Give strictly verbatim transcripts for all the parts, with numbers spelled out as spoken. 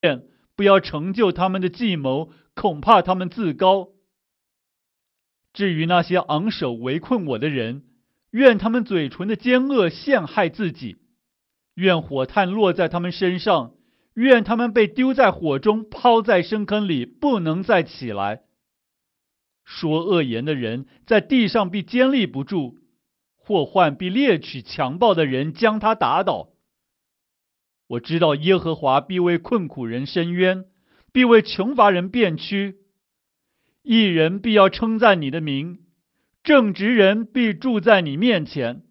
不要成就他们的计谋，恐怕他们自高。至于那些昂首围困我的人，愿他们嘴唇的奸恶陷害自己，愿火炭落在他们身上，愿他们被丢在火中，抛在深坑里，不能再起来。说恶言的人在地上必坚立不住，祸患必猎取强暴的人，将他打倒。我知道耶和华必为困苦人伸冤，必为穷乏人辩屈。义人必要称赞你的名，正直人必住在你面前。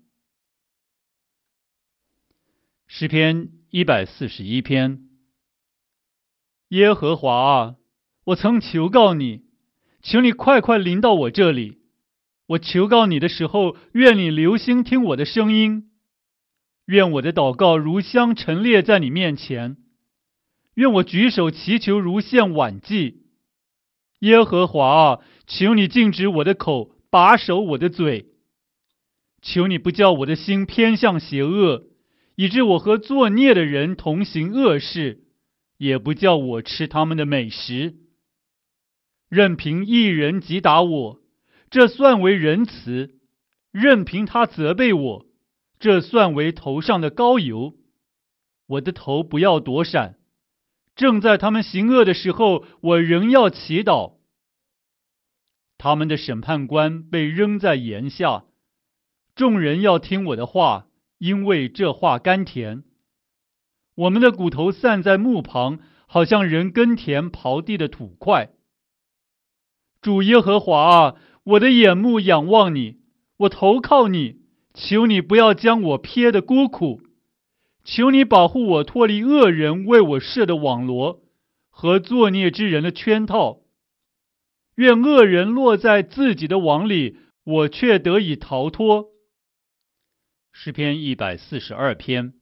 诗篇一百四十一篇。耶和华啊，我曾求告你，求你快快临到我这里。我求告你的时候，愿你留心听我的声音。愿我的祷告如香陈列在你面前，愿我举手祈求如献晚祭。耶和华啊，求你禁止我的口，把守我的嘴。求你不叫我的心偏向邪恶，以致我和作孽的人同行恶事，也不叫我吃他们的美食。任凭一人击打我，这算为仁慈；任凭他责备我，这算为头上的膏油。我的头不要躲闪，正在他们行恶的时候，我仍要祈祷。他们的审判官被扔在檐下，众人要听我的话，因为这话甘甜。我们的骨头散在墓旁，好像人耕田刨地的土块。主耶和华啊，我的眼目仰望你，我投靠你，求你不要将我撇得孤苦，求你保护我脱离恶人为我设的网罗和作孽之人的圈套。愿恶人落在自己的网里，我却得以逃脱。诗篇一百四十二篇。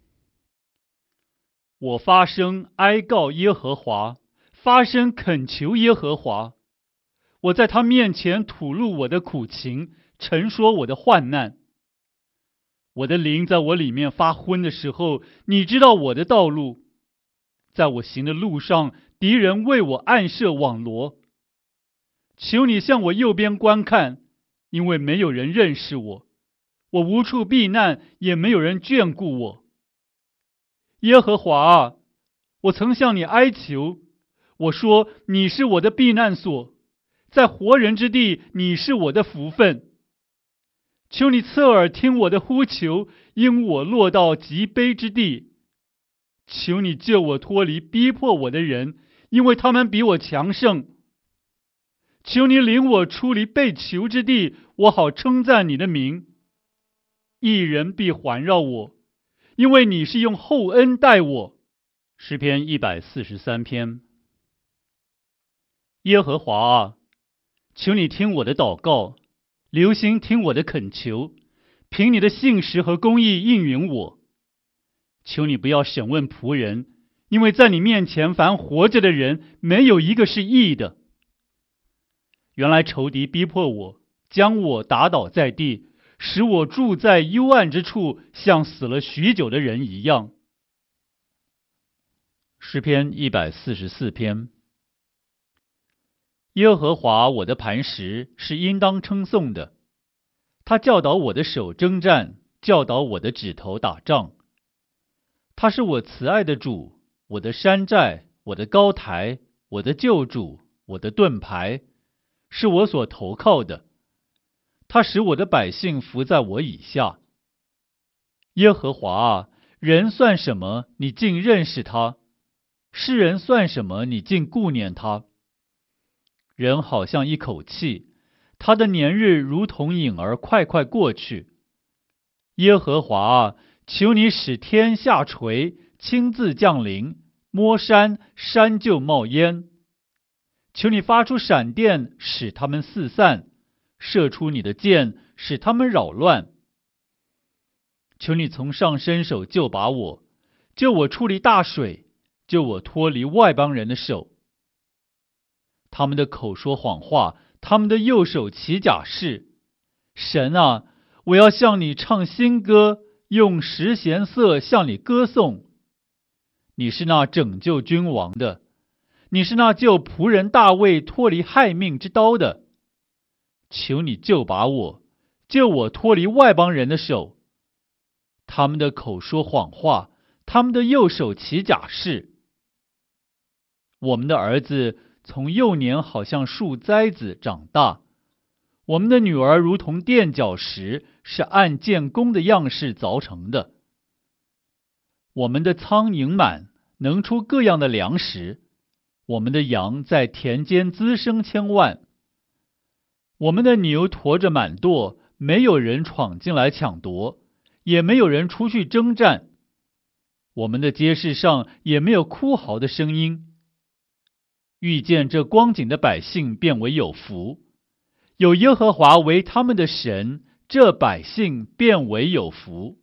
我发声哀告耶和华，发声恳求耶和华。我在他面前吐露我的苦情，陈说我的患难。我的灵在我里面发昏的时候，你知道我的道路。在我行的路上，敌人为我暗设网罗。求你向我右边观看，因为没有人认识我，我无处避难，也没有人眷顾我。耶和华啊，我曾向你哀求，我说你是我的避难所，在活人之地，你是我的福分。求你侧耳听我的呼求，因我落到极卑之地。求你救我脱离逼迫我的人，因为他们比我强盛。求你领我出离被囚之地，我好称赞你的名。义人必环绕我，因为你是用厚恩待我。诗篇一百四十三篇。耶和华啊，求你听我的祷告，留心听我的恳求，凭你的信实和公义应允我。求你不要审问仆人，因为在你面前凡活着的人，没有一个是义的。原来仇敌逼迫我，将我打倒在地，使我住在幽暗之处，像死了许久的人一样。诗篇一百四十四篇。耶和华我的磐石是应当称颂的，他教导我的手征战，教导我的指头打仗。他是我慈爱的主，我的山寨，我的高台，我的救主，我的盾牌，是我所投靠的。他使我的百姓服在我以下。耶和华啊，人算什么，你竟认识他？世人算什么，你竟顾念他？人好像一口气，他的年日如同影儿快快过去。耶和华啊，求你使天下垂，亲自降临，摸山，山就冒烟。求你发出闪电，使他们四散，射出你的箭，使他们扰乱。求你从上伸手救拔我，救我出离大水，救我脱离外邦人的手。他们的口说谎话，他们的右手起假誓。神啊，我要向你唱新歌，用十弦瑟向你歌颂。 你是那拯救君王的，你是那救仆人大卫脱离害命之刀的。求你救把我，救我脱离外邦人的手。他们的口说谎话，他们的右手起假誓。我们的儿子从幼年好像树栽子长大，我们的女儿如同垫脚石，是按建工的样式凿成的。我们的仓盈满，能出各样的粮食，我们的羊在田间滋生千万。我们的牛驮着满垛，没有人闯进来抢夺，也没有人出去征战。我们的街市上也没有哭嚎的声音。遇见这光景的百姓变为有福，有耶和华为他们的神，这百姓变为有福。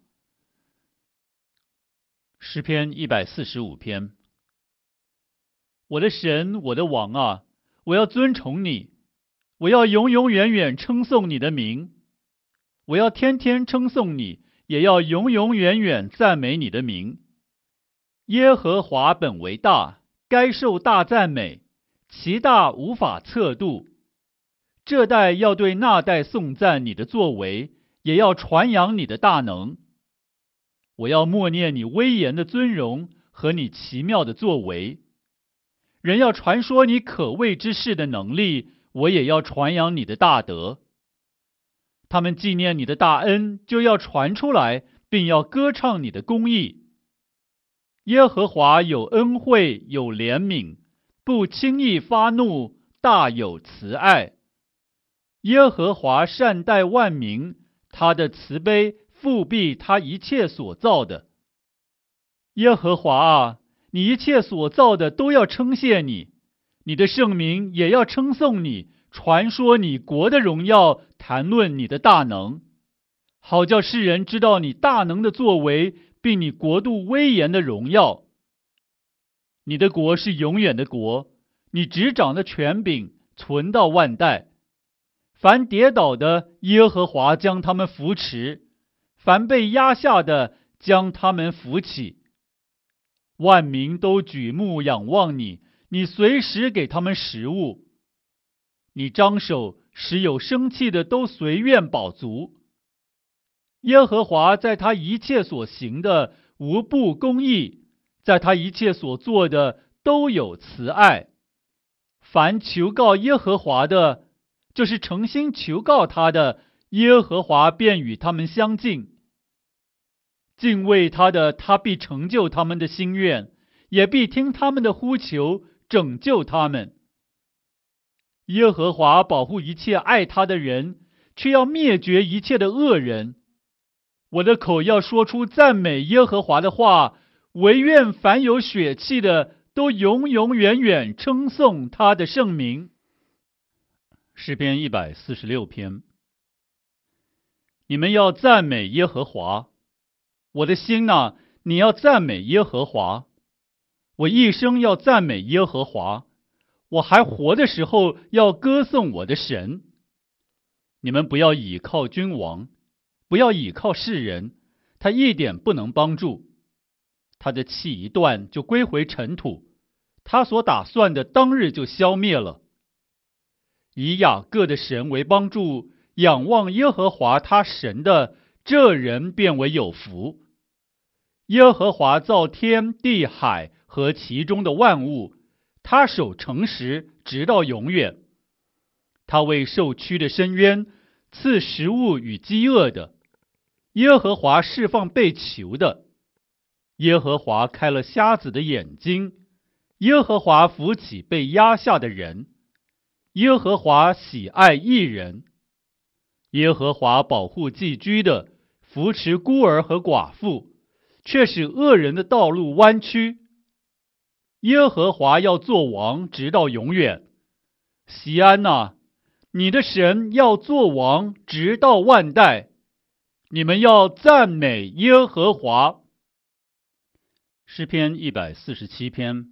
诗篇一百四十五篇。我的神，我的王啊，我要尊崇你，我要永永远远称颂你的名，我要天天称颂你，也要永永远远赞美你的名。耶和华本为大，该受大赞美，其大无法测度。这代要对那代颂赞你的作为，也要传扬你的大能。我要默念你威严的尊荣和你奇妙的作为。人要传说你可畏之事的能力，我也要传扬你的大德。他们纪念你的大恩，就要传出来，并要歌唱你的公义。耶和华有恩惠，有怜悯，不轻易发怒，大有慈爱。耶和华善待万民，他的慈悲复庇他一切所造的。耶和华啊，你一切所造的都要称谢你，你的圣名也要称颂你，传说你国的荣耀，谈论你的大能，好叫世人知道你大能的作为，并你国度威严的荣耀。你的国是永远的国，你执掌的权柄存到万代。凡跌倒的，耶和华将他们扶持；凡被压下的，将他们扶起。万民都举目仰望你，你随时给他们食物。你张手，使有生气的都随愿饱足。耶和华在他一切所行的无不公义，在他一切所做的都有慈爱。凡求告耶和华的，就是诚心求告他的，耶和华便与他们相近。敬畏他的，他必成就他们的心愿，也必听他们的呼求，拯救他们。耶和华保护一切爱他的人，却要灭绝一切的恶人。我的口要说出赞美耶和华的话，惟愿凡有血气的都永永远远称颂他的圣名。诗篇一百四十六篇。你们要赞美耶和华，我的心哪，你要赞美耶和华。我一生要赞美耶和华，我还活的时候要歌颂我的神。你们不要倚靠君王，不要倚靠世人，他一点不能帮助。他的气一断就归回尘土，他所打算的当日就消灭了。以雅各的神为帮助，仰望耶和华他神的，这人便为有福。耶和华造天地海和其中的万物，他守诚实直到永远。他为受屈的伸冤，赐食物与饥饿的。耶和华释放被囚的。耶和华开了瞎子的眼睛。耶和华扶起被压下的人。耶和华喜爱义人。耶和华保护寄居的，扶持孤儿和寡妇，却使恶人的道路弯曲。耶和华要做王直到永远。锡安哪，你的神要做王直到万代。你们要赞美耶和华。诗篇一百四十七篇。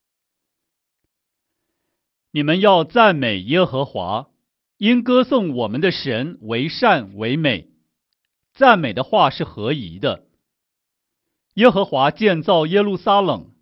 你们要赞美耶和华，因歌颂我们的神为善为美。赞美的话是合宜的。耶和华建造耶路撒冷，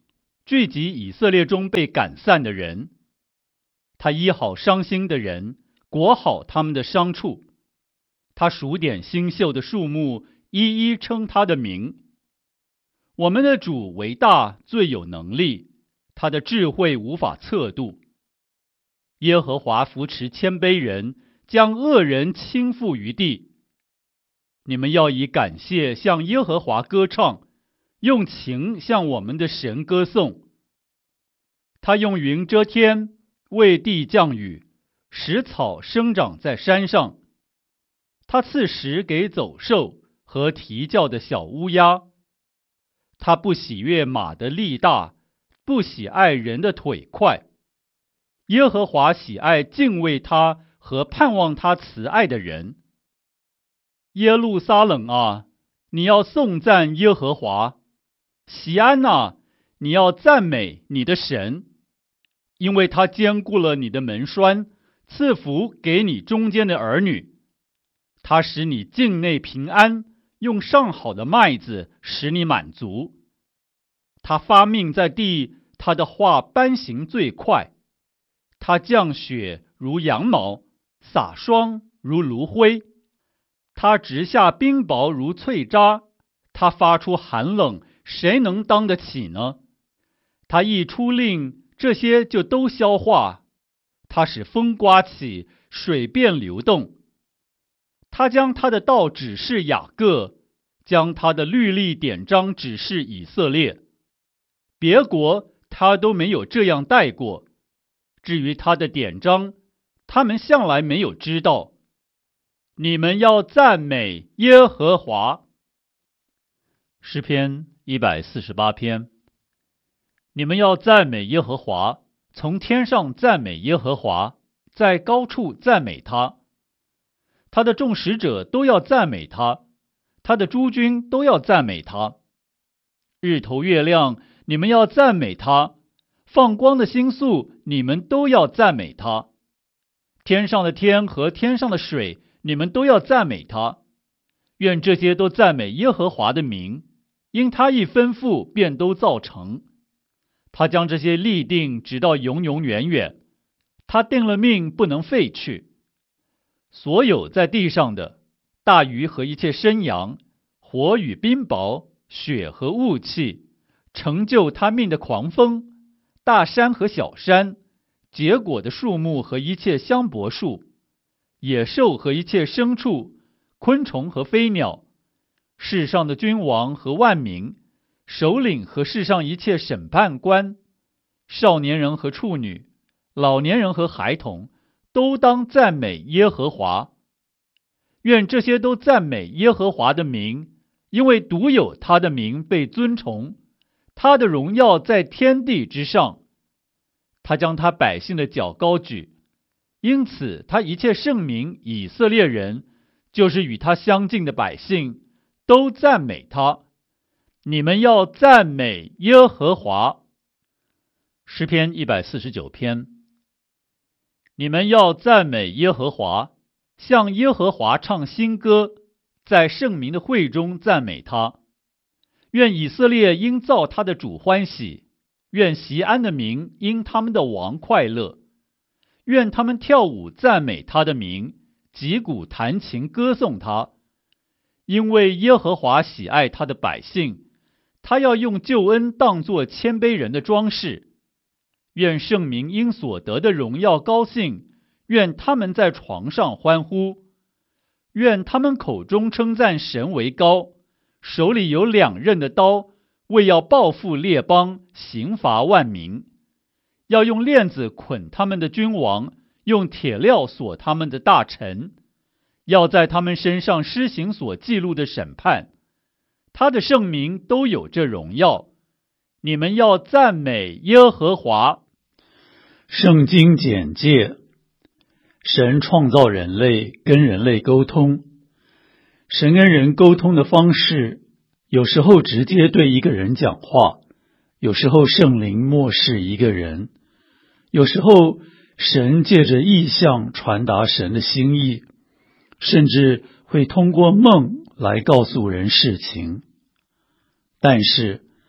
聚集以色列中被赶散的人。他医好伤心的人，裹好他们的伤处。他数点星宿的数目，一一称他的名。我们的主为大，最有能力，他的智慧无法测度。耶和华扶持谦卑人，将恶人倾覆于地。你们要以感谢向耶和华歌唱，用情向我们的神歌颂。他用云遮天，为地降雨，使草生长在山上。他赐食给走兽和啼叫的小乌鸦。他不喜悦马的力大，不喜爱人的腿快。耶和华喜爱敬畏他和盼望他慈爱的人。耶路撒冷啊，你要颂赞耶和华；锡安啊，你要赞美你的神，因为他坚固了你的门栓，赐福给你中间的儿女。他使你境内平安，用上好的麦子使你满足。他发命在地，他的话颁行最快。他降雪如羊毛，洒霜如炉灰。他直下冰雹如脆渣，他发出寒冷，谁能当得起呢？他一出令，这些就都消化。他使风刮起，水便流动。他将他的道指示雅各，将他的律例典章指示以色列。别国他都没有这样带过。至于他的典章，他们向来没有知道。你们要赞美耶和华。诗篇一百四十八篇。你们要赞美耶和华，从天上赞美耶和华，在高处赞美他。他的众使者都要赞美他，他的诸军都要赞美他。日头月亮，你们要赞美他；放光的星宿，你们都要赞美他。天上的天和天上的水，你们都要赞美他。愿这些都赞美耶和华的名，因他一吩咐，便都造成。他将这些立定，直到永永远远。他定了命，不能废去。所有在地上的大鱼和一切生羊，火与冰雹，雪和雾气，成就他命的狂风，大山和小山，结果的树木和一切香柏树，野兽和一切牲畜，昆虫和飞鸟，世上的君王和万民，首领和世上一切审判官，少年人和处女，老年人和孩童，都当赞美耶和华。愿这些都赞美耶和华的名，因为独有他的名被尊崇，他的荣耀在天地之上。他将他百姓的脚高举，因此他一切圣民以色列人，就是与他相近的百姓，都赞美他。你们要赞美耶和华。诗篇一百四十九篇。你们要赞美耶和华，向耶和华唱新歌，在圣民的会中赞美他。愿以色列因造他的主欢喜，愿锡安的民因他们的王快乐。愿他们跳舞赞美他的名，击鼓弹琴歌颂他。因为耶和华喜爱他的百姓，他要用救恩当作谦卑人的装饰。愿圣民因所得的荣耀高兴，愿他们在床上欢呼。愿他们口中称赞神为高，手里有两刃的刀，为要报复列邦，刑罚万民。要用链子捆他们的君王，用铁镣锁他们的大臣。要在他们身上施行所记录的审判。他的圣民都有这荣耀。你们要赞美耶和华。 圣经简介：神创造人类，跟人类沟通。神跟人沟通的方式，有时候直接对一个人讲话，有时候圣灵默示一个人，有时候神借着异象传达神的心意，甚至会通过梦来告诉人事情。但是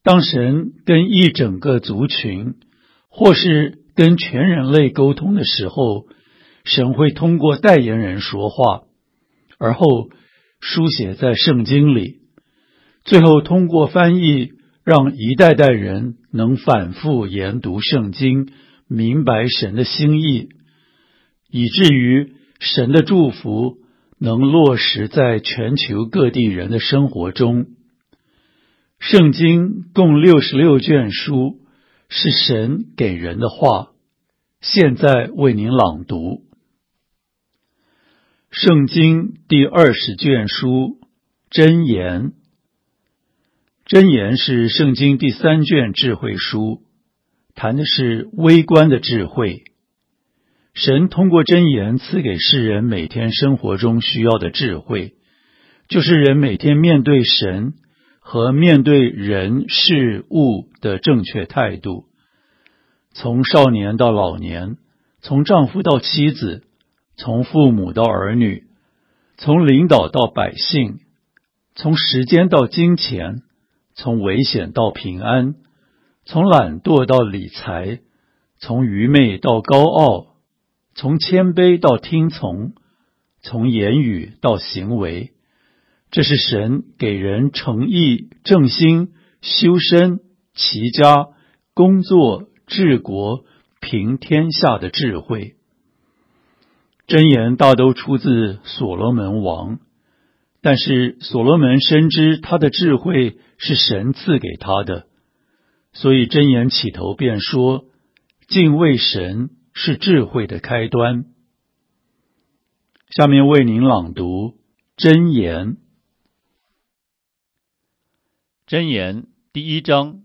当神跟一整个族群，或是跟全人类沟通的时候，神会通过代言人说话，而后书写在圣经里，最后通过翻译，让一代代人能反复研读圣经，明白神的心意，以至于神的祝福能落实在全球各地人的生活中。圣经共六十六卷书，是神给人的话，现在为您朗读。圣经第二十卷书，箴言。箴言是圣经第三卷智慧书，谈的是微观的智慧。神通过箴言赐给世人每天生活中需要的智慧，就是人每天面对神和面对人事物的正确态度。从少年到老年，从丈夫到妻子，从父母到儿女，从领导到百姓，从时间到金钱，从危险到平安，从懒惰到理财，从愚昧到高傲，从谦卑到听从，从言语到行为。这是神给人诚意、正心、修身、齐家、工作、治国、平天下的智慧。箴言大都出自所罗门王，但是所罗门深知他的智慧是神赐给他的，所以箴言起头便说，敬畏神是智慧的开端。下面为您朗读箴言。 箴言第一章，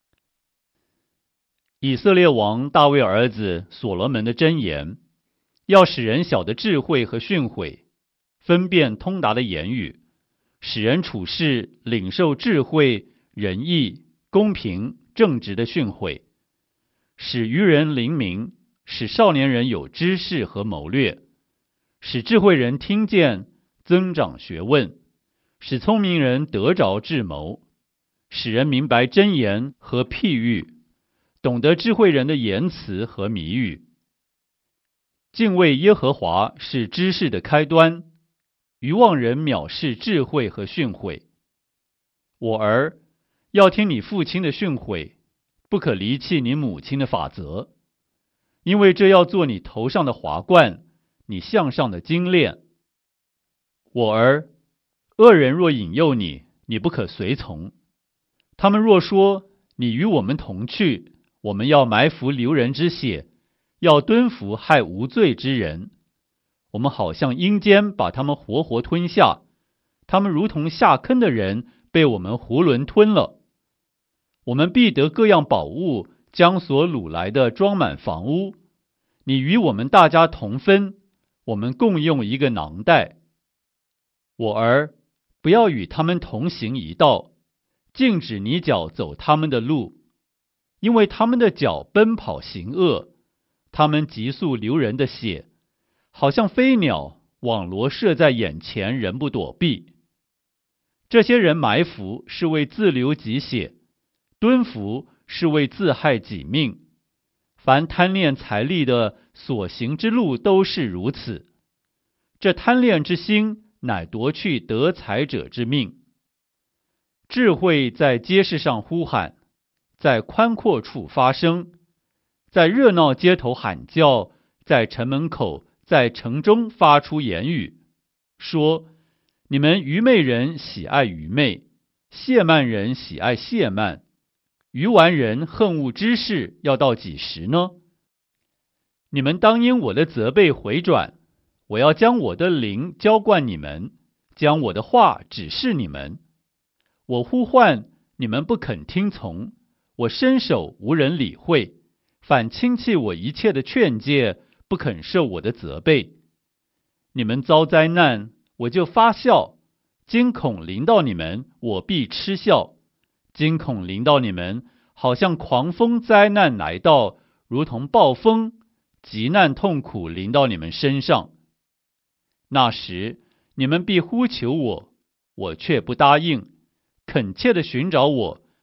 以色列王大卫儿子所罗门的箴言，要使人晓得智慧和训诲，分辨通达的言语，使人处事领受智慧、仁义、公平、正直的训诲，使愚人灵明，使少年人有知识和谋略，使智慧人听见，增长学问，使聪明人得着智谋，使人明白箴言和譬喻，懂得智慧人的言辞和谜语。敬畏耶和华是知识的开端，愚妄人藐视智慧和训诲。我儿，要听你父亲的训诲，不可离弃你母亲的法则，因为这要做你头上的华冠，你项上的金链。我儿，恶人若引诱你，你不可随从。他们若说，你与我们同去，我们要埋伏流人之血，要蹲伏害无罪之人。我们好像阴间把他们活活吞下，他们如同下坑的人，被我们囫囵吞了。我们必得各样宝物，将所掳来的装满房屋。你与我们大家同分，我们共用一个囊袋。我儿，不要与他们同行一道，禁止你脚走他们的路，因为他们的脚奔跑行恶，他们急速流人的血，好像飞鸟，网罗射在眼前，人不躲避。这些人埋伏是为自流己血，蹲伏是为自害己命。凡贪恋财力的所行之路都是如此。这贪恋之心，乃夺去得财者之命。智慧在街市上呼喊，在宽阔处发声，在热闹街头喊叫，在城门口，在城中发出言语，说：你们愚昧人喜爱愚昧，亵慢人喜爱亵慢，愚顽人恨恶知识，要到几时呢？你们当因我的责备回转，我要将我的灵浇灌你们，将我的话指示你们。我呼唤，你们不肯听从，我伸手无人理会，反轻弃我一切的劝诫，不肯受我的责备。你们遭灾难，我就发笑；惊恐临到你们，我必嗤笑。惊恐临到你们，好像狂风灾难来到，如同暴风，急难痛苦临到你们身上。那时，你们必呼求我，我却不答应；恳切地寻找我，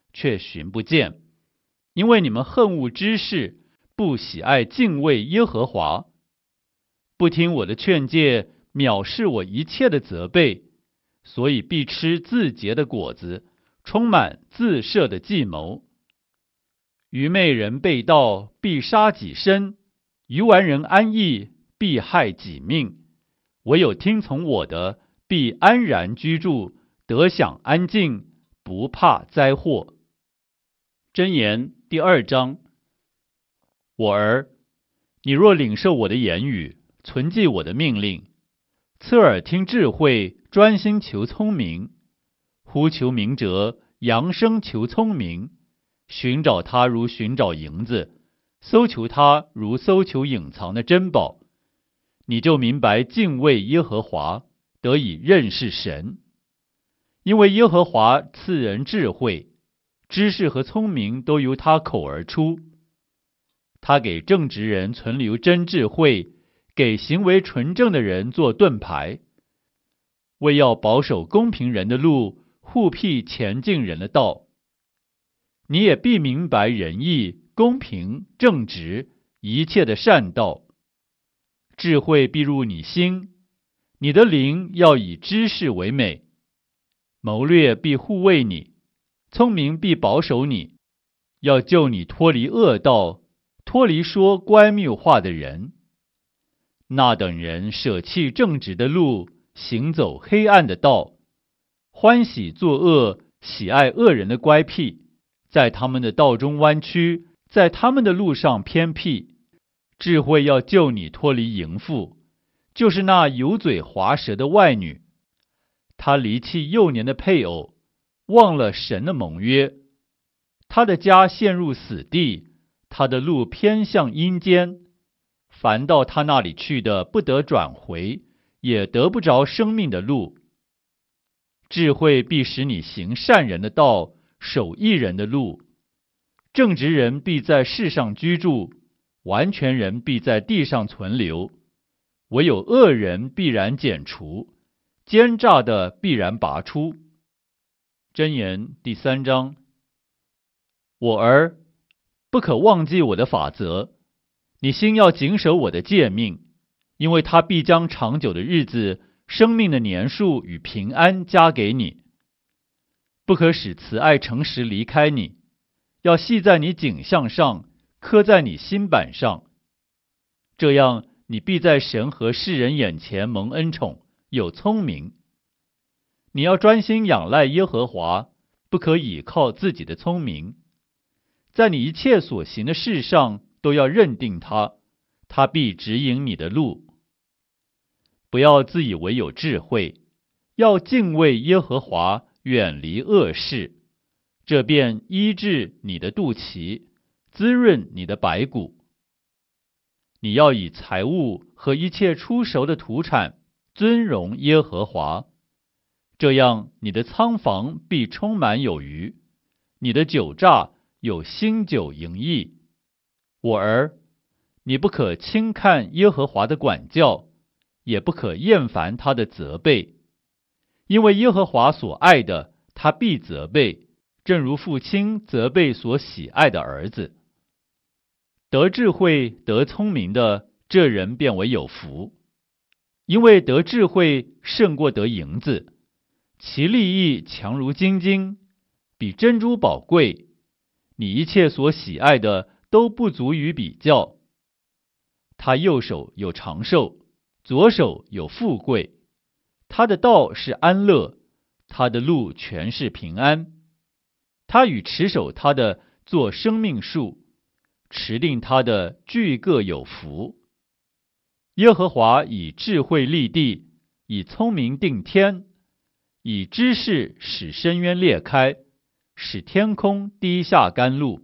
却寻不见，因为你们恨恶知识，不喜爱敬畏耶和华，不听我的劝诫，藐视我一切的责备，所以必吃自结的果子，充满自设的计谋。愚昧人背道，必杀己身；愚顽人安逸，必害己命。唯有听从我的，必安然居住，得享安静，不怕灾祸。箴言第二章。我儿，你若领受我的言语，存记我的命令，侧耳听智慧，专心求聪明，呼求明哲，扬声求聪明，寻找他如寻找银子，搜求他如搜求隐藏的珍宝，你就明白敬畏耶和华，得以认识神。因为耶和华赐人智慧，知识和聪明都由他口而出。他给正直人存留真智慧，给行为纯正的人做盾牌，为要保守公平人的路，护庇前进人的道。你也必明白仁义、公平、正直，一切的善道。智慧必入你心，你的灵要以知识为美。谋略必护卫你，聪明必保守你，要救你脱离恶道，脱离说乖谬话的人。那等人舍弃正直的路，行走黑暗的道，欢喜作恶，喜爱恶人的乖僻，在他们的道中弯曲，在他们的路上偏僻。智慧要救你脱离淫妇，就是那油嘴滑舌的外女。她离弃幼年的配偶，忘了神的盟约。她的家陷入死地，她的路偏向阴间。凡到她那里去的，不得转回，也得不着生命的路。智慧必使你行善人的道，守义人的路。正直人必在世上居住，完全人必在地上存留。唯有恶人必然剪除，奸诈的必然拔出。箴言第三章。我儿，不可忘记我的法则，你心要谨守我的诫命，因为他必将长久的日子、生命的年数与平安加给你。不可使慈爱诚实离开你，要系在你颈项上，刻在你心板上。这样，你必在神和世人眼前蒙恩宠，有聪明。你要专心仰赖耶和华，不可倚靠自己的聪明。在你一切所行的事上，都要认定他，他必指引你的路。不要自以为有智慧，要敬畏耶和华，远离恶事，这便医治你的肚脐，滋润你的白骨。你要以财物和一切出熟的土产尊荣耶和华，这样你的仓房必充满有余，你的酒榨有新酒盈溢。我儿，你不可轻看耶和华的管教，也不可厌烦他的责备，因为耶和华所爱的，他必责备，正如父亲责备所喜爱的儿子。得智慧得聪明的，这人便为有福，因为得智慧胜过得银子，其利益强如金金，比珍珠宝贵。你一切所喜爱的都不足于比较。他右手有长寿，左手有富贵。他的道是安乐，他的路全是平安。他与持守他的作生命树，持定他的俱各有福。耶和华以智慧立地，以聪明定天，以知识使深渊裂开，使天空滴下甘露。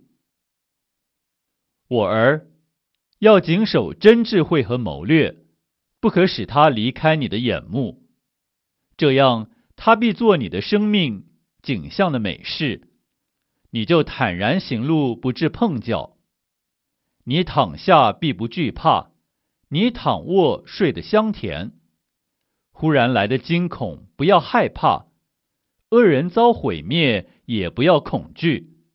我儿，要谨守真智慧和谋略，不可使它离开你的眼目。这样，它必做你的生命景象的美事，你就坦然行路，不致碰脚。你躺下必不惧怕，你躺卧睡得香甜。忽然来的惊恐，不要害怕；恶人遭毁灭，也不要恐惧。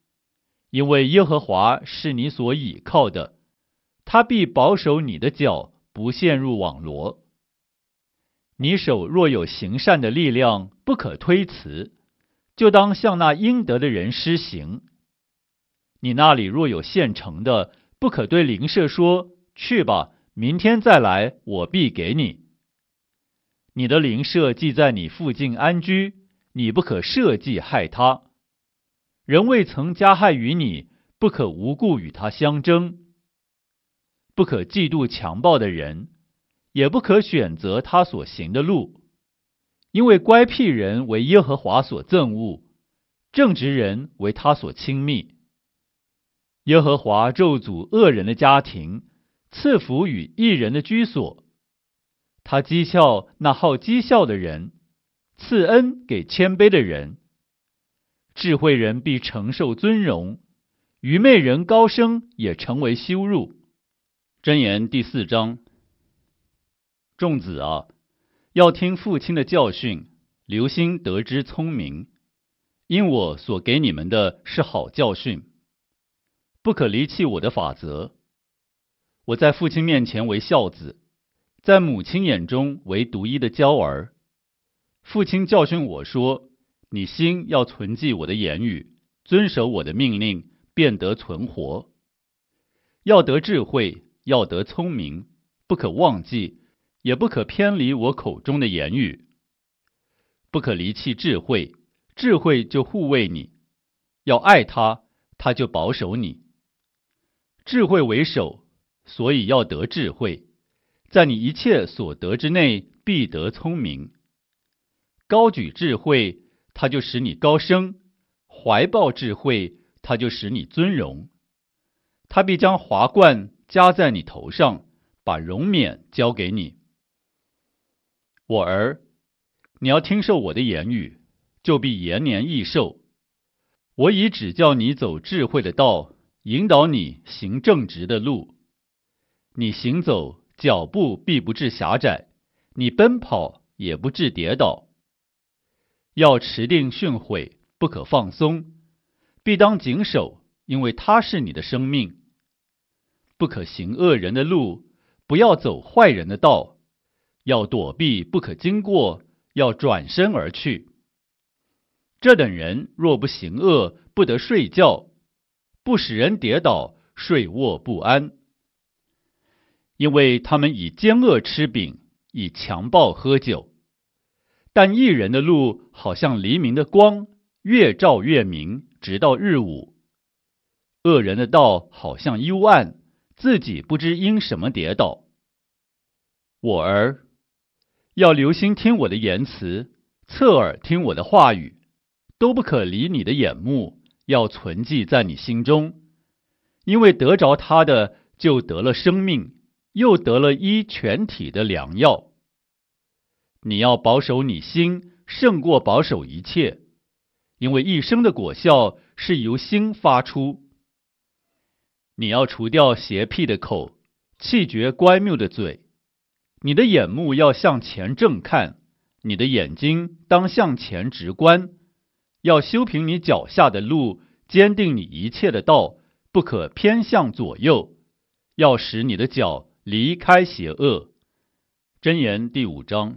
因为耶和华是你所倚靠的，他必保守你的脚不陷入网罗。你手若有行善的力量，不可推辞，就当向那应得的人施行。你那里若有现成的，不可对邻舍说，去吧，明天再来，我必给你。你的邻舍既在你附近安居，你不可设计害他。人未曾加害于你，不可无故与他相争。不可嫉妒强暴的人，也不可选择他所行的路，因为乖僻人为耶和华所憎恶，正直人为他所亲密。耶和华咒诅恶人的家庭，赐福与义人的居所。他讥笑那好讥笑的人，赐恩给谦卑的人。智慧人必承受尊荣，愚昧人高升也成为羞辱。箴言第四章。众子啊，要听父亲的教训，留心得知聪明，因我所给你们的是好教训。不可离弃我的法则。我在父亲面前为孝子，在母亲眼中为独一的娇儿。父亲教训我说，你心要存记我的言语，遵守我的命令，便得存活。要得智慧，要得聪明，不可忘记，也不可偏离我口中的言语。不可离弃智慧，智慧就护卫你；要爱他，他就保守你。智慧为首，所以要得智慧，在你一切所得之内，必得聪明。高举智慧，它就使你高升；怀抱智慧，它就使你尊荣。他必将华冠加在你头上，把荣冕交给你。我儿，你要听受我的言语，就必延年益寿。我已指教你走智慧的道，引导你行正直的路。你行走，脚步必不致狭窄；你奔跑，也不致跌倒。要持定训诲，不可放松，必当谨守，因为它是你的生命。不可行恶人的路，不要走坏人的道，要躲避，不可经过，要转身而去。这等人若不行恶，不得睡觉，不使人跌倒，睡卧不安。因为他们以奸恶吃饼，以强暴喝酒。但义人的路好像黎明的光，越照越明，直到日午。恶人的道好像幽暗，自己不知因什么跌倒。我儿，要留心听我的言辞，侧耳听我的话语，都不可离你的眼目，要存记在你心中。因为得着他的，就得了生命，又得了医全体的良药。你要保守你心，胜过保守一切，因为一生的果效是由心发出。你要除掉邪僻的口，弃绝乖谬的嘴。你的眼目要向前正看，你的眼睛当向前直观。要修平你脚下的路，坚定你一切的道，不可偏向左右。要使你的脚离开邪恶。箴言第五章。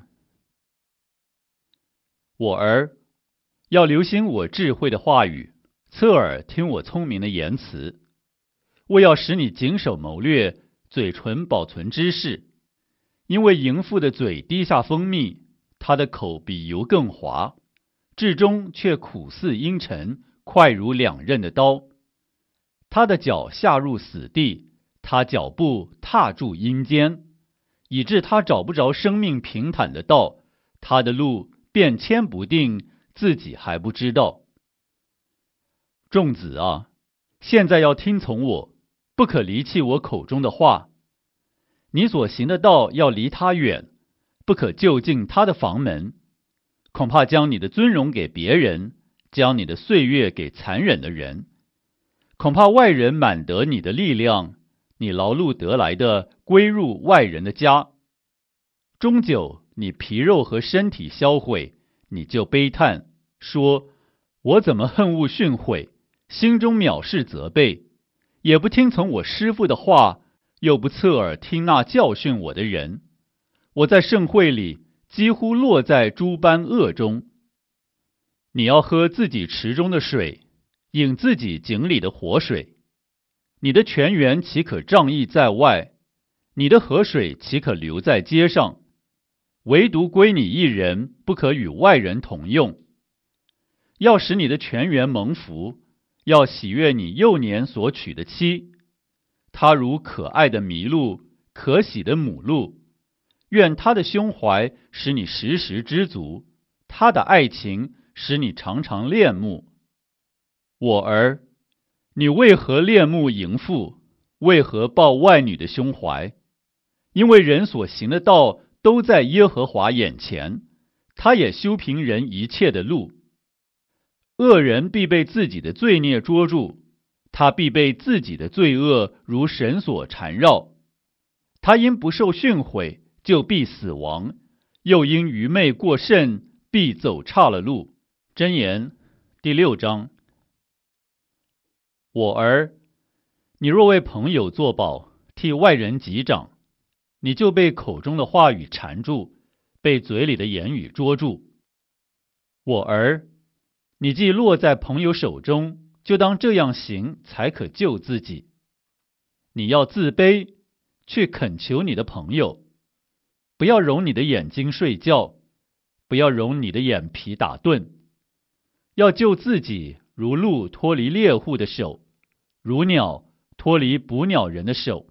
我儿，要留心我智慧的话语，侧耳听我聪明的言辞。我要使你谨守谋略，嘴唇保存知识。因为淫妇的嘴滴下蜂蜜，她的口比油更滑，至终却苦似阴沉，快如两刃的刀。她的脚下入死地，她脚步踏住阴间，以致她找不着生命平坦的道，她的路变迁不定，自己还不知道。众子啊，现在要听从我，不可离弃我口中的话。你所行的道要离他远，不可就近他的房门，恐怕将你的尊荣给别人，将你的岁月给残忍的人。恐怕外人满得你的力量，你劳碌得来的归入外人的家。终久你皮肉和身体销毁，你就悲叹，说：我怎么恨恶训诲？ 心中藐视责备，也不听从我师父的话，又不侧耳听那教训我的人，我在盛会里几乎落在诸般恶中。你要喝自己池中的水，饮自己井里的活水，你的泉源岂可仗义在外？你的河水岂可留在街上？唯独归你一人，不可与外人同用。要使你的泉源蒙福，要喜悦你幼年所娶的妻，她如可爱的麋鹿，可喜的母鹿。愿她的胸怀使你时时知足，她的爱情使你常常恋慕。我儿，你为何恋慕淫妇？为何抱外女的胸怀？因为人所行的道都在耶和华眼前，他也修平人一切的路。恶人必被自己的罪孽捉住，他必被自己的罪恶如绳索缠绕。他因不受训诲，就必死亡，又因愚昧过甚，必走岔了路。箴言第六章。我儿，你若为朋友作保，替外人击掌，你就被口中的话语缠住，被嘴里的言语捉住。我儿，你既落在朋友手中，就当这样行，才可救自己。你要自卑，去恳求你的朋友，不要容你的眼睛睡觉，不要容你的眼皮打盹，要救自己，如鹿脱离猎户的手，如鸟脱离捕鸟人的手。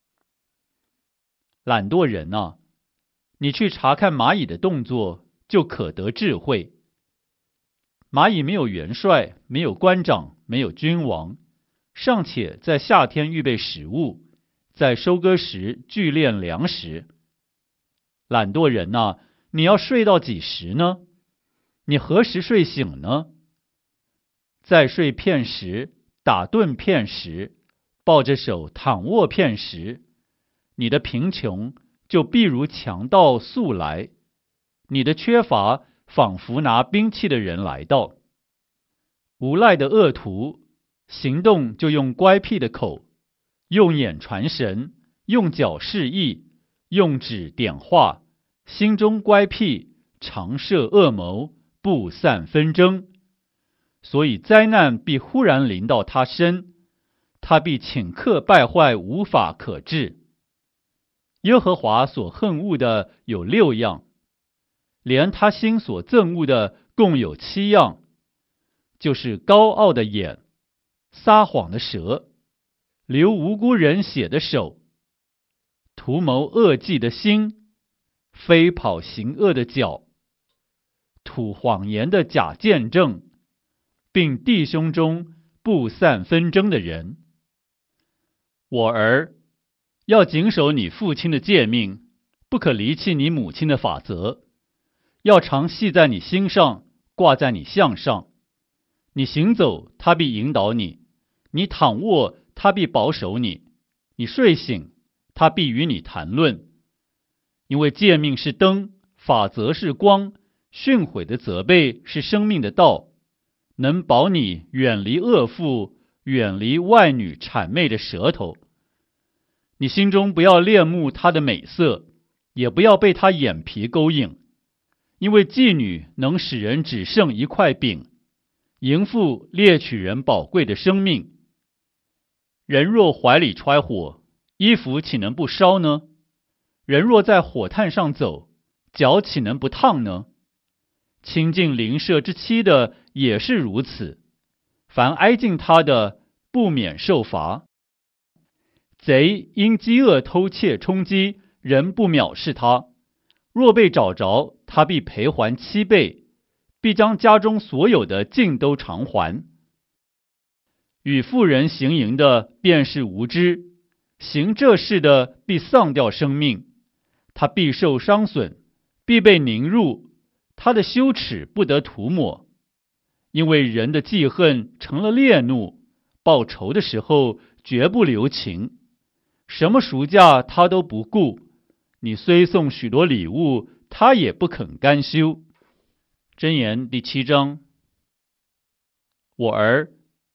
懒惰人啊，你去查看蚂蚁的动作，就可得智慧。蚂蚁没有元帅，没有官长，没有君王，尚且在夏天预备食物，在收割时聚敛粮食。懒惰人啊，你要睡到几时呢？你何时睡醒呢？再睡片时，打盹片时，抱着手躺卧片时，你的贫穷就必如强盗速来，你的缺乏仿佛拿兵器的人来到。无赖的恶徒行动就用乖僻的口，用眼传神，用脚示意，用指点画，心中乖僻，常设恶谋，不散纷争。所以灾难必忽然临到他身，他必顷刻败坏，无法可治。耶和华所恨恶的有六样，连他心所憎恶的共有七样，就是高傲的眼，撒谎的舌，流无辜人血的手，图谋恶计的心，飞跑行恶的脚，吐谎言的假见证，并弟兄中不散纷争的人。我儿，要谨守你父亲的诫命，不可离弃你母亲的法则，要常系在你心上，挂在你项上。你行走，他必引导你；你躺卧，他必保守你；你睡醒，他必与你谈论。因为诫命是灯，法则是光，训诲的责备是生命的道，能保你远离恶妇，远离外女谄媚的舌头。你心中不要恋慕她的美色，也不要被她眼皮勾引，因为妓女能使人只剩一块饼，淫妇猎取人宝贵的生命。人若怀里揣火，衣服岂能不烧呢？人若在火炭上走，脚岂能不烫呢？亲近邻舍之妻的也是如此，凡挨近他的，不免受罚。贼因饥饿偷窃充饥，人不藐视他，若被找着，他必赔还七倍，必将家中所有的尽都偿还。与妇人行淫的便是无知，行这事的必丧掉生命，他必受伤损，必被凝入，他的羞耻不得涂抹。因为人的记恨成了烈怒，报仇的时候绝不留情，什么赎价他都不顾，你虽送许多礼物，他也不肯甘休。箴言第七章。我儿，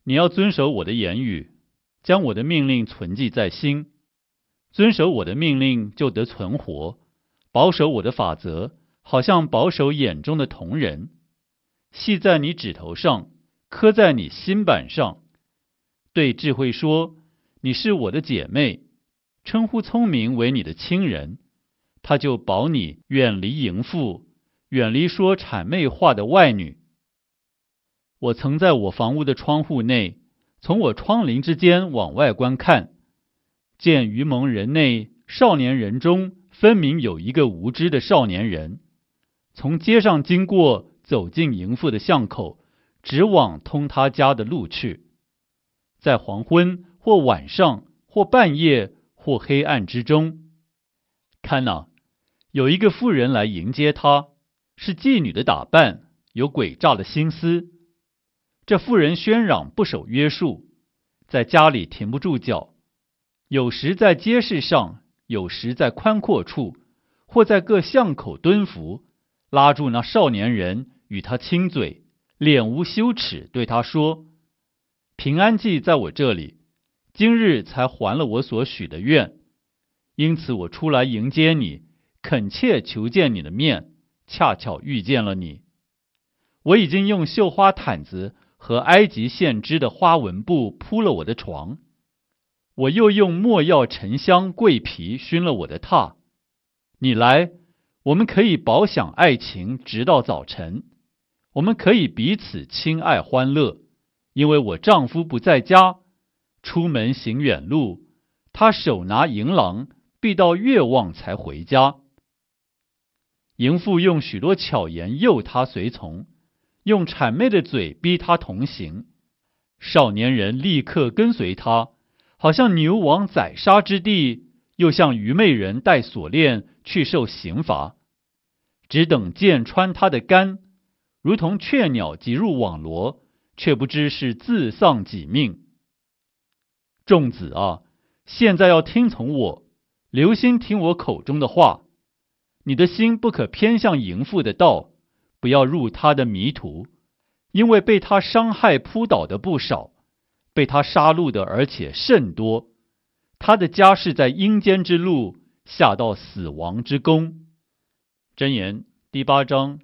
你要遵守我的言语，将我的命令存记在心。遵守我的命令就得存活，保守我的法则，好像保守眼中的瞳人。系在你指头上，刻在你心板上。对智慧说，你是我的姐妹，称呼聪明为你的亲人，他就保你远离淫妇，远离说谄媚话的外女。我曾在我房屋的窗户内，从我窗棂之间往外观看，见愚蒙人内少年人中分明有一个无知的少年人，从街上经过，走进淫妇的巷口，直往通他家的路去。在黄昏或晚上或半夜或黑暗之中，看哪，有一个妇人来迎接他，是妓女的打扮，有诡诈的心思。这妇人喧嚷不守约束，在家里停不住脚，有时在街市上，有时在宽阔处，或在各巷口蹲伏，拉住那少年人，与他亲嘴，脸无羞耻，对他说：平安记在我这里，今日才还了我所许的愿，因此我出来迎接你，恳切求见你的面，恰巧遇见了你。我已经用绣花毯子和埃及线织的花纹布铺了我的床，我又用没药沉香桂皮熏了我的榻。你来，我们可以饱享爱情直到早晨，我们可以彼此亲爱欢乐，因为我丈夫不在家，出门行远路，他手拿银囊，必到月望才回家。淫妇用许多巧言诱他随从，用谄媚的嘴逼他同行。少年人立刻跟随他，好像牛往宰杀之地，又像愚昧人带锁链去受刑罚，只等箭穿他的肝，如同雀鸟挤入网罗，却不知是自丧己命。众子啊，现在要听从我，留心听我口中的话。你的心不可偏向淫妇的道，不要入他的迷途，因为被他伤害扑倒的不少，被他杀戮的而且甚多。他的家是在阴间之路，下到死亡之宫。箴言第八章。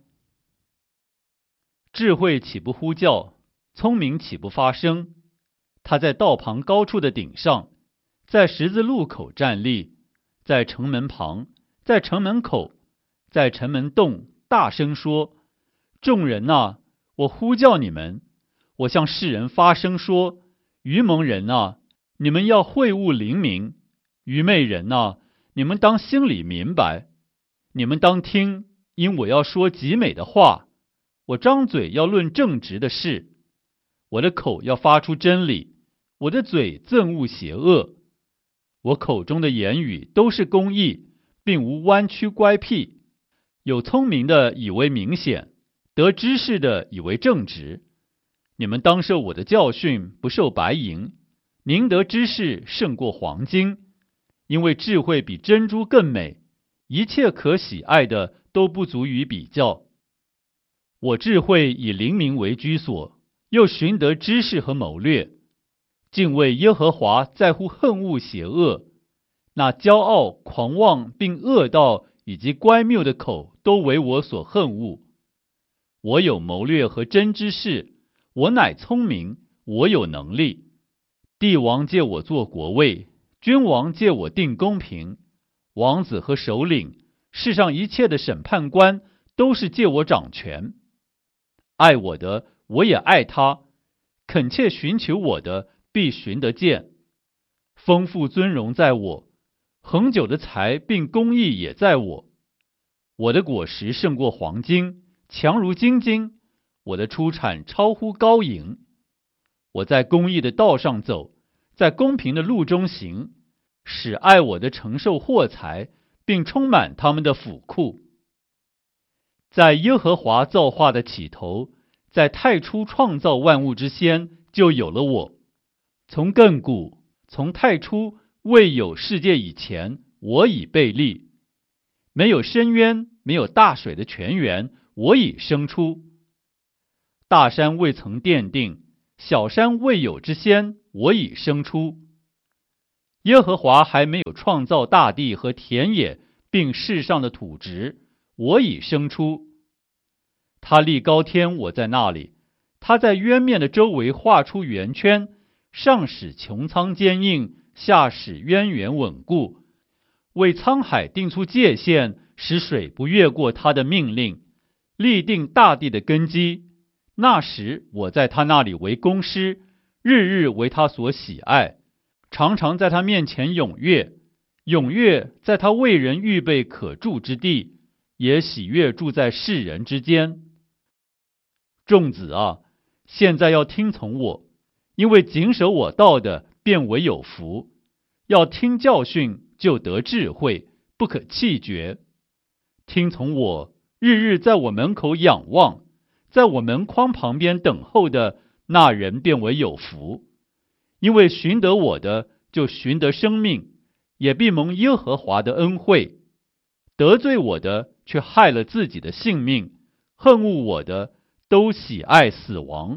智慧岂不呼叫，聪明岂不发声？他在道旁高处的顶上，在十字路口站立，在城门旁，在城门口，在城门洞大声说：众人啊，我呼叫你们，我向世人发声说：愚蒙人啊，你们要会悟灵明；愚昧人啊，你们当心里明白。你们当听，因我要说极美的话，我张嘴要论正直的事，我的口要发出真理，我的嘴憎恶邪恶。我口中的言语都是公义，并无弯曲乖僻。有聪明的以为明显，得知识的以为正直。你们当受我的教训，不受白银，宁得知识胜过黄金，因为智慧比珍珠更美，一切可喜爱的都不足以比较。我智慧以灵明为居所，又寻得知识和谋略。敬畏耶和华在乎恨恶邪恶，那骄傲狂妄并恶道以及乖谬的口都为我所恨恶。我有谋略和真知识，我乃聪明，我有能力。帝王借我做国位，君王借我定公平，王子和首领，世上一切的审判官都是借我掌权。爱我的，我也爱他；恳切寻求我的，必寻得见。丰富尊荣在我，恒久的财并公义也在我。我的果实胜过黄金，强如金金，我的出产超乎高银。我在公义的道上走，在公平的路中行，使爱我的承受货财，并充满他们的府库。在耶和华造化的起头，在太初创造万物之先，就有了我。从亘古，从太初，未有世界以前，我已被立。没有深渊，没有大水的泉源，我已生出。大山未曾奠定， 小山未有之先，我已生出。耶和华还没有创造大地和田野，并世上的土质，我已生出。他立高天，我在那里；他在渊面的周围画出圆圈，上使穹苍坚硬，下使渊源稳固，为沧海定出界限，使水不越过他的命令，立定大地的根基。那时我在他那里为工师，日日为他所喜爱，常常在他面前踊跃，踊跃在他为人预备可住之地，也喜悦住在世人之间。众子啊，现在要听从我，因为谨守我道的，便为有福。要听教训，就得智慧，不可弃绝。听从我，日日在我门口仰望，在我门框旁边等候的那人便为有福。因为寻得我的，就寻得生命，也必蒙耶和华的恩惠。得罪我的，却害了自己的性命；恨恶我的，都喜爱死亡。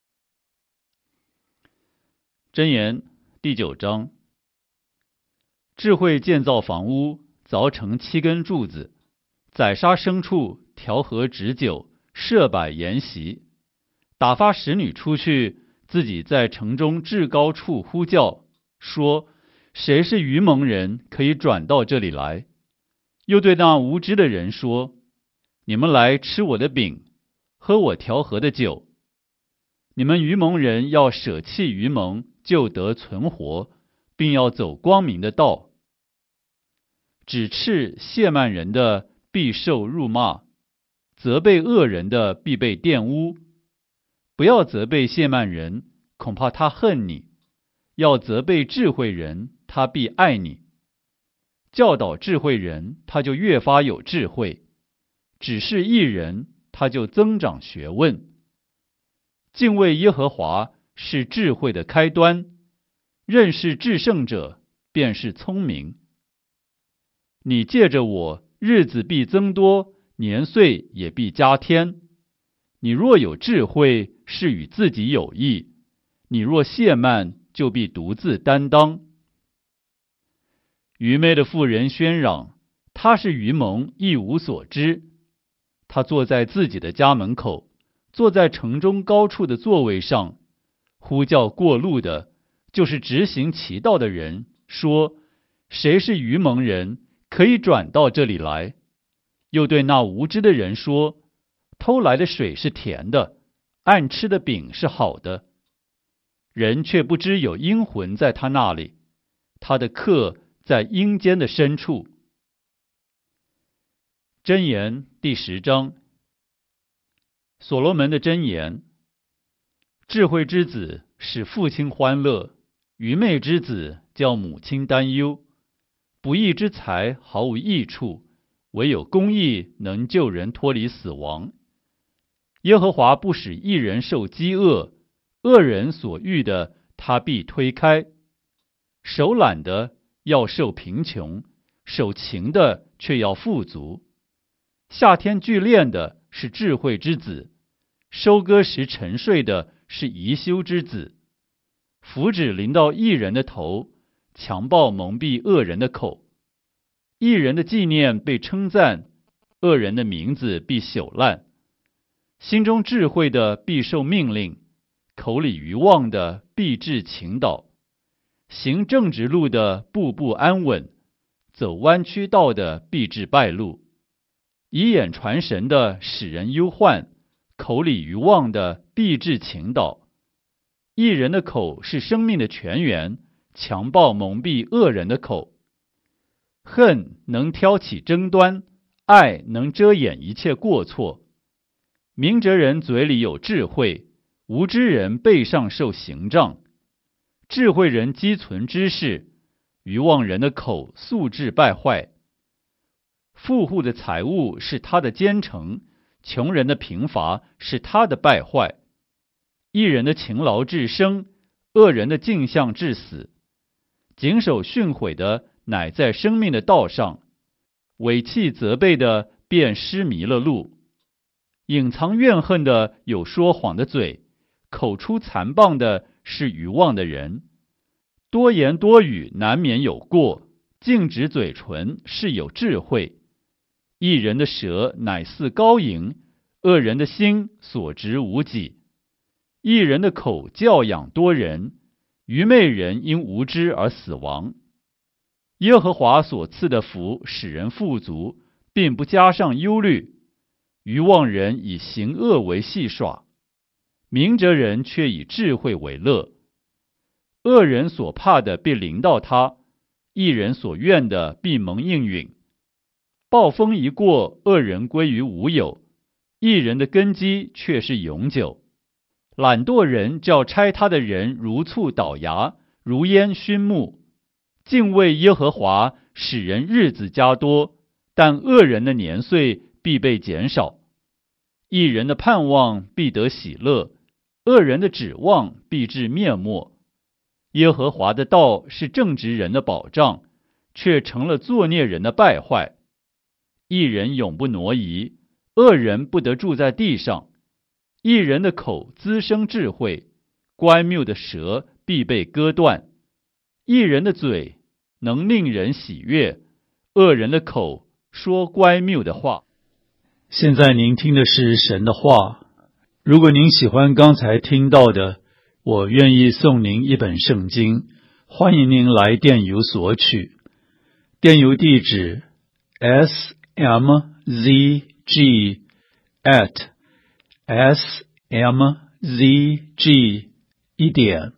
箴言第九章。智慧建造房屋，凿成七根柱子，宰杀牲畜，调和脂酒，设摆筵席，打发使女出去，自己在城中至高处呼叫，说：谁是愚蒙人，可以转到这里来？又对那无知的人说：你们来吃我的饼，喝我调和的酒。你们愚蒙人要舍弃愚蒙，就得存活，并要走光明的道。指斥亵慢人的，必受辱骂；责备恶人的，必被玷污。不要责备亵慢人，恐怕他恨你；要责备智慧人，他必爱你。教导智慧人，他就越发有智慧；指示义人，他就增长学问。敬畏耶和华是智慧的开端，认识至圣者便是聪明。你借着我，日子必增多，年岁也必加添。你若有智慧，是与自己有益；你若懈慢，就必独自担当。愚昧的妇人喧嚷，她是愚蒙，一无所知。她坐在自己的家门口，坐在城中高处的座位上，呼叫过路的，就是直行其道的人，说：谁是愚蒙人，可以转到这里来？又对那无知的人说：偷来的水是甜的，暗吃的饼是好的。人却不知有阴魂在他那里，他的客在阴间的深处。箴言第十章。所罗门的箴言：智慧之子使父亲欢乐，愚昧之子叫母亲担忧。不义之财毫无益处，唯有公义能救人脱离死亡。耶和华不使一人受饥饿，恶人所欲的他必推开。手懒的要受贫穷，手勤的却要富足。夏天聚练的是智慧之子，收割时沉睡的是贻羞之子。福祉临到义人的头，强暴蒙蔽恶人的口。义人的纪念被称赞，恶人的名字必朽烂。心中智慧的必受命令，口里愚妄的必致倾倒。行正直路的步步安稳，走弯曲道的必致败露。以眼传神的使人忧患，口里愚妄的必致倾倒。义人的口是生命的泉源，强暴蒙蔽恶人的口。恨能挑起争端，爱能遮掩一切过错。明哲人嘴里有智慧，无知人背上受刑杖。智慧人积存知识，愚妄人的口素质败坏。富户的财物是他的奸臣，穷人的贫乏是他的败坏。一人的勤劳致生，恶人的镜像致死。谨守训诲的乃在生命的道上，违弃责备的便失迷了路。隐藏怨恨的有说谎的嘴， 口出残谤的是愚妄的人。多言多语难免有过，静止嘴唇是有智慧。一人的舌乃似高银，恶人的心所值无几。一人的口教养多人，愚昧人因无知而死亡。耶和华所赐的福使人富足，并不加上忧虑。愚妄人以行恶为戏耍，明哲人却以智慧为乐。恶人所怕的必临到他，义人所愿的必蒙应允。暴风一过，恶人归于无有，义人的根基却是永久。懒惰人叫拆他的人如醋倒牙，如烟熏目。敬畏耶和华使人日子加多，但恶人的年岁必被减少。义人的盼望必得喜乐，恶人的指望必至灭没。耶和华的道是正直人的保障，却成了作孽人的败坏。义人永不挪移，恶人不得住在地上。义人的口滋生智慧，乖谬的舌必被割断。义人的嘴能令人喜悦，恶人的口说乖谬的话。 现在您听的是神的话。如果您喜欢刚才听到的，我愿意送您一本圣经，欢迎您来电邮索取。电邮地址 s m z g at s m z g 一点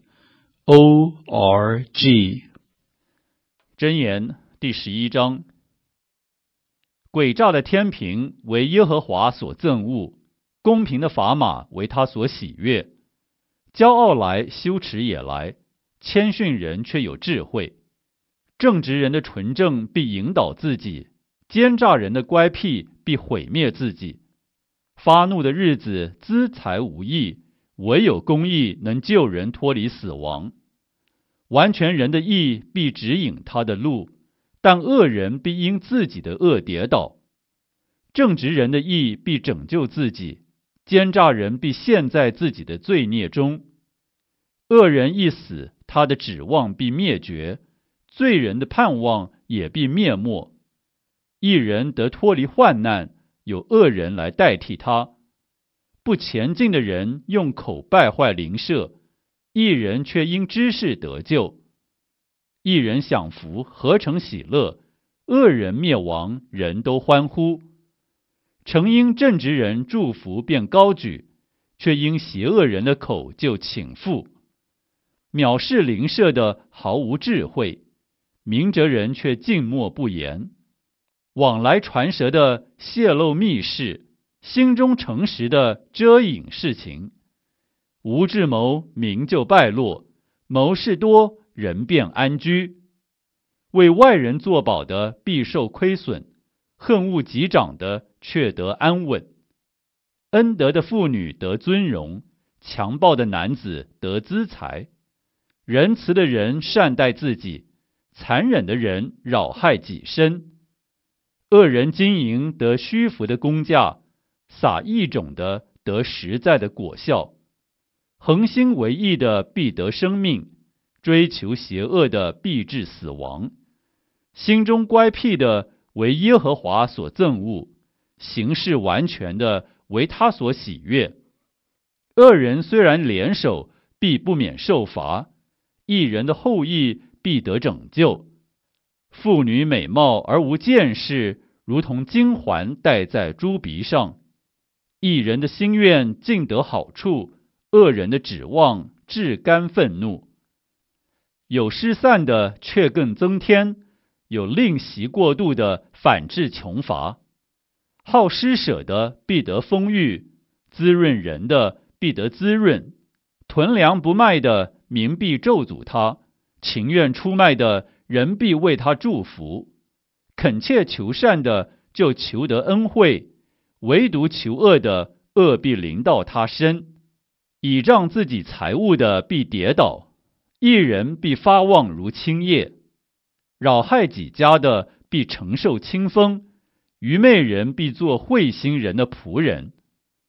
o r g。 箴言第十一章。诡诈的天平为耶和华所憎恶，公平的砝码为他所喜悦。骄傲来，羞耻也来，谦逊人却有智慧。正直人的纯正必引导自己，奸诈人的乖僻必毁灭自己。发怒的日子资财无益，唯有公义能救人脱离死亡。完全人的义必指引他的路，但恶人必因自己的恶跌倒。正直人的义必拯救自己，奸诈人必陷在自己的罪孽中。恶人一死，他的指望必灭绝，罪人的盼望也必灭没。一人得脱离患难，有恶人来代替他。不前进的人用口败坏邻舍，一人却因知识得救。一人享福，何成喜乐？恶人灭亡，人都欢呼。诚因正直人祝福便高举，却因邪恶人的口就倾覆。藐视邻舍的毫无智慧，明哲人却静默不言。往来传舌的泄露密事，心中诚实的遮隐事情。无智谋，民就败落；谋士多，人便安居。为外人作保的必受亏损，恨恶己长的却得安稳。恩德的妇女得尊荣，强暴的男子得资财。仁慈的人善待自己，残忍的人扰害己身。恶人经营得虚浮的工价，撒异种的得实在的果效。恒心为义的必得生命，追求邪恶的必致死亡。心中乖僻的为耶和华所憎恶，行事完全的为他所喜悦。恶人虽然联手，必不免受罚；义人的后裔必得拯救。妇女美貌而无见识，如同金环戴在猪鼻上。义人的心愿尽得好处，恶人的指望至甘愤怒。有失散的却更增添，有吝惜过度的反致穷乏。好施舍的必得丰裕，滋润人的必得滋润。囤粮不卖的民必咒诅他，情愿出卖的人必为他祝福。恳切求善的就求得恩惠，唯独求恶的恶必临到他身。倚仗自己财物的必跌倒，一人必发旺如青叶。扰害己家的必承受清风，愚昧人必做慧心人的仆人。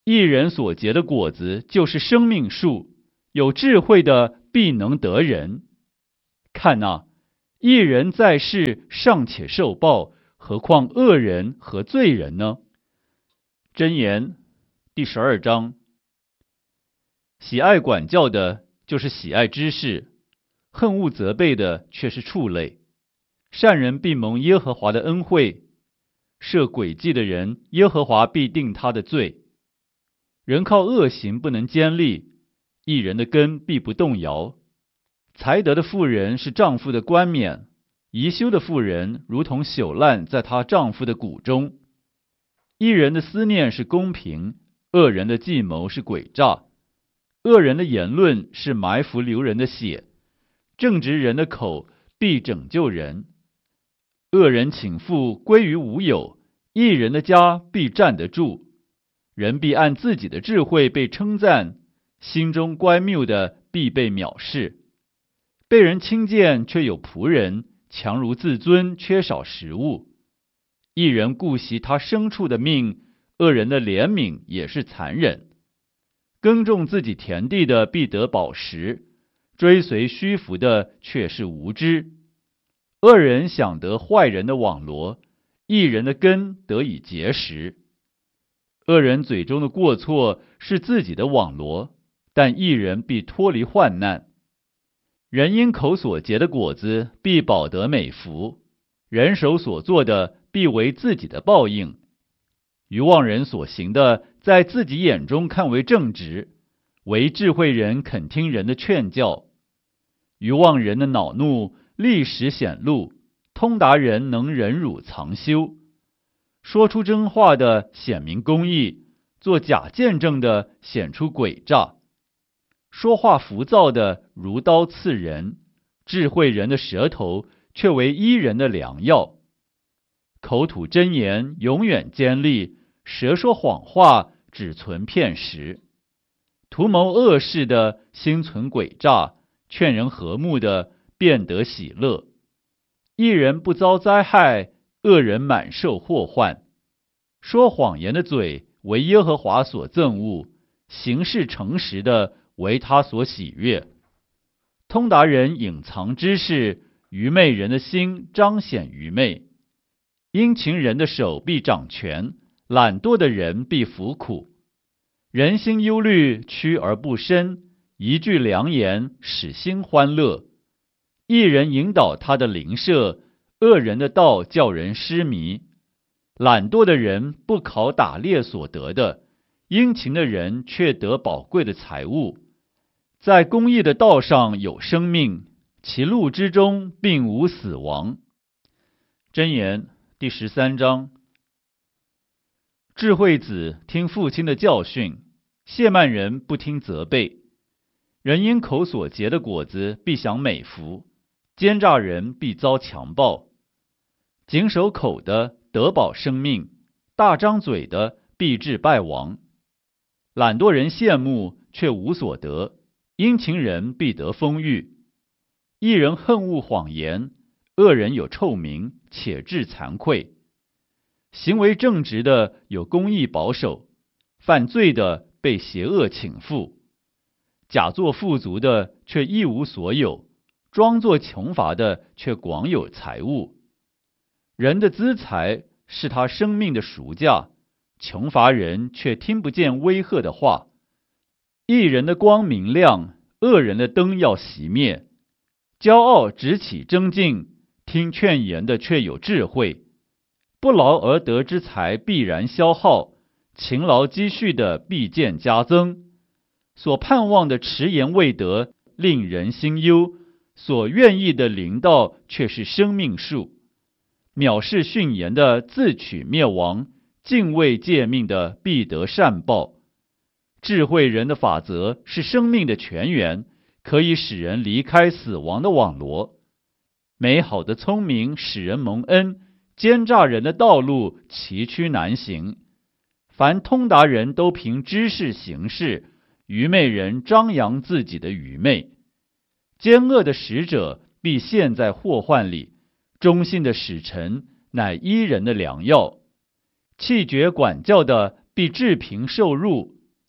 义人所结的果子就是生命树，有智慧的必能得人。看哪，义人在世尚且受报，何况恶人和罪人呢？箴言第十二章。喜爱管教的，就是喜爱知识；恨恶责备的，却是畜类。善人必蒙耶和华的恩惠，设诡计的人，耶和华必定他的罪。人靠恶行不能坚立，义人的根必不动摇。才德的妇人是丈夫的冠冕，贻羞的妇人如同朽烂在她丈夫的骨中。义人的思念是公平，恶人的计谋是诡诈。恶人的言论是埋伏流人的血，正直人的口必拯救人。恶人倾覆归于无有，义人的家必站得住。人必按自己的智慧被称赞，心中乖谬的必被藐视。被人轻贱却有仆人，强如自尊缺少食物。义人顾惜他牲畜的命，恶人的怜悯也是残忍。耕种自己田地的必得饱食，追随虚浮的却是无知。恶人想得坏人的网罗，义人的根得以结实。恶人嘴中的过错是自己的网罗，但义人必脱离患难。人因口所结的果子必饱得美福，人手所做的必为自己的报应。愚妄人所行的，在自己眼中看为正直，唯智慧人肯听人的劝教。愚妄人的恼怒立时显露，通达人能忍辱藏羞。说出真话的显明公义，做假见证的显出诡诈。说话浮躁的如刀刺人，智慧人的舌头却为医人的良药。口吐真言永远坚立，舌说谎话只存片时。图谋恶事的心存诡诈，劝人和睦的便得喜乐。一人不遭灾害，恶人满受祸患。说谎言的嘴为耶和华所憎恶，行事诚实的为他所喜悦。通达人隐藏知识，愚昧人的心彰显愚昧。殷勤人的手必掌权，懒惰的人必服苦。人心忧虑，屈而不伸，一句良言使心欢乐。一人引导他的邻舍，恶人的道叫人失迷。懒惰的人不考打猎所得的，殷勤的人却得宝贵的财物。在公义的道上有生命，其路之中并无死亡。箴言第十三章。智慧子听父亲的教训，亵慢人不听责备。人因口所结的果子必享美福，奸诈人必遭强暴。谨守口的得保生命，大张嘴的必致败亡。懒惰人羡慕却无所得，殷勤人必得丰裕。一人恨恶谎言，恶人有臭名，且致惭愧。行为正直的有公义保守，犯罪的被邪恶倾覆。假作富足的却一无所有，装作穷乏的却广有财物。人的资财是他生命的赎价，穷乏人却听不见威吓的话。义人的光明亮，恶人的灯要熄灭。骄傲直起争竞，听劝言的却有智慧。不劳而得之财必然消耗，勤劳积蓄的必见加增。所盼望的迟延未得，令人心忧；所愿意的临到，却是生命树。藐视训言的自取灭亡，敬畏诫命的必得善报。智慧人的法则是生命的泉源，可以使人离开死亡的网罗。美好的聪明使人蒙恩，奸诈人的道路崎岖难行。凡通达人都凭知识行事，愚昧人张扬自己的愚昧。奸恶的使者必陷在祸患里，忠信的使臣乃医人的良药。弃绝管教的必治贫受辱，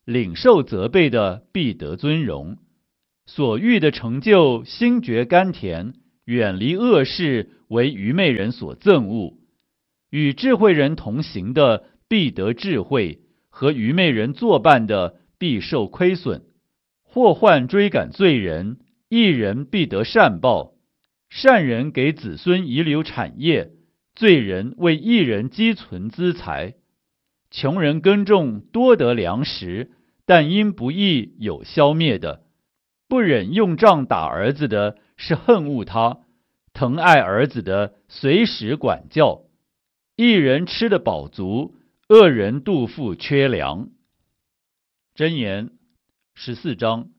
领受责备的必得尊荣。所欲的成就，心觉甘甜，远离恶事，为愚昧人所憎恶。与智慧人同行的，必得智慧；和愚昧人作伴的，必受亏损。祸患追赶罪人，义人必得善报。善人给子孙遗留产业，罪人为义人积存资财。穷人耕种多得粮食，但因不义有消灭的。不忍用杖打儿子的，是恨恶他；疼爱儿子的，随时管教。义人吃得饱足，恶人肚腹缺粮。箴言十四章。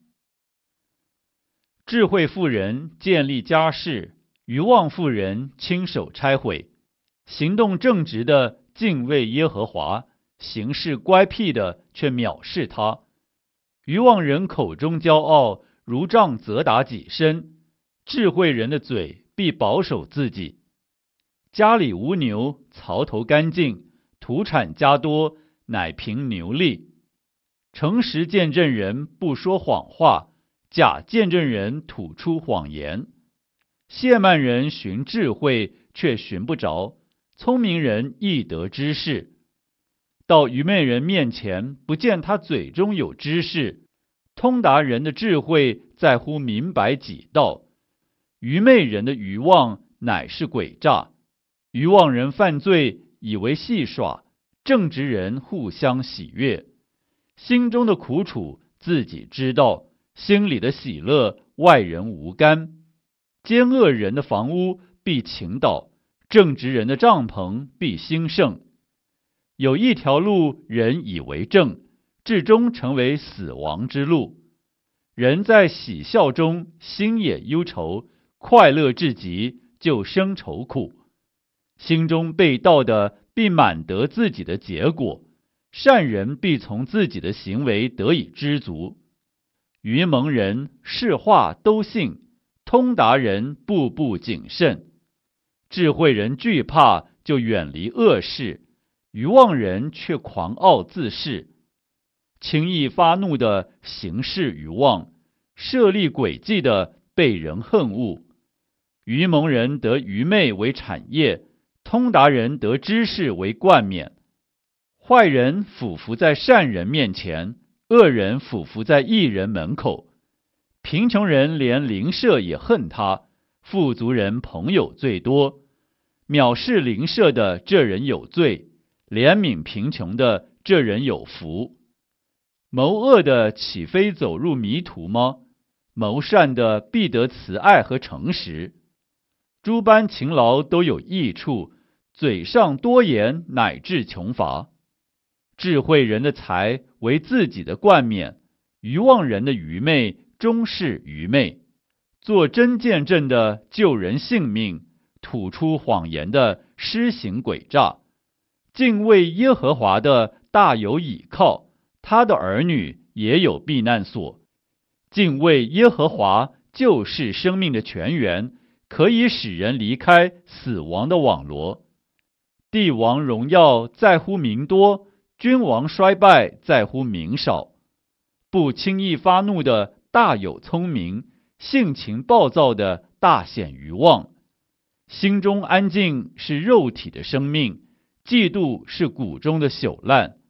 智慧妇人建立家室，愚妄妇人亲手拆毁。行动正直的敬畏耶和华，行事乖僻的却藐视他。愚妄人口中骄傲，如杖责打己身；智慧人的嘴必保守自己。家里无牛，槽头干净，土产加多，乃凭牛力。诚实见证人不说谎话，假见证人吐出谎言。亵慢人寻智慧，却寻不着；聪明人易得知识。到愚昧人面前，不见他嘴中有知识。通达人的智慧在乎明白己道，愚昧人的愚妄乃是诡诈。愚妄人犯罪，以为戏耍；正直人互相喜悦。心中的苦楚自己知道，心里的喜乐外人无干。奸恶人的房屋必倾倒，正直人的帐篷必兴盛。有一条路人以为正，至终成为死亡之路。人在喜笑中，心也忧愁；快乐至极，就生愁苦。心中被盗的，必满得自己的结果；善人必从自己的行为得以知足。愚蒙人是话都信，通达人步步谨慎。智慧人惧怕，就远离恶事；愚妄人却狂傲自恃。轻易发怒的行事愚妄，设立诡计的被人恨恶。愚蒙人得愚昧为产业，通达人得知识为冠冕。坏人俯伏在善人面前，恶人俯伏在义人门口。贫穷人连邻舍也恨他，富足人朋友最多。藐视邻舍的这人有罪，怜悯贫穷的这人有福。谋恶的岂非走入迷途吗？谋善的必得慈爱和诚实。诸般勤劳都有益处，嘴上多言乃致穷乏。智慧人的财为自己的冠冕，愚妄人的愚昧终是愚昧。做真见证的救人性命，吐出谎言的施行诡诈。敬畏耶和华的大有倚靠，他的儿女也有避难所。敬畏耶和华就是生命的泉源，可以使人离开死亡的网罗。帝王荣耀在乎名多，君王衰败在乎名少。不轻易发怒的大有聪明，性情暴躁的大显愚妄。心中安静是肉体的生命，嫉妒是骨中的朽烂。